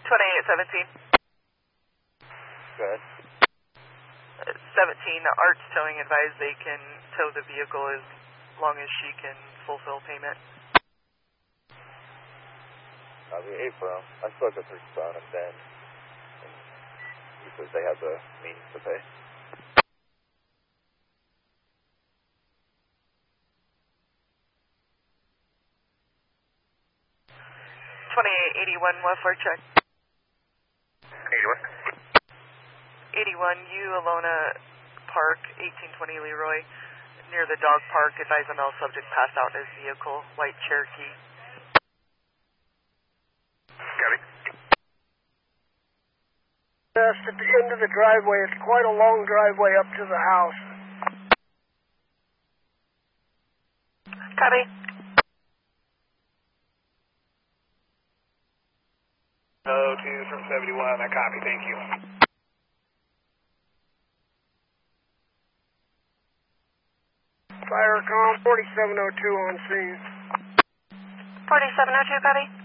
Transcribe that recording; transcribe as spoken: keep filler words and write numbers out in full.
twenty-eight seventeen. Good. seventeen, Arts Towing advised they can tow the vehicle as long as she can fulfill payment. Copy, April. I spoke with her son and Ben. And he says they have the means to pay. twenty-eight eighty-one, what for check? eighty-one. eighty-one, U Alona Park, eighteen twenty Leroy, near the dog park. Advise on all subject passed out in his vehicle, white Cherokee. Copy. Just at the end of the driveway. It's quite a long driveway up to the house. Copy. Oh, two from seventy-one. I copy. Thank you. Fire com forty-seven oh two on scene. forty-seven oh two, copy.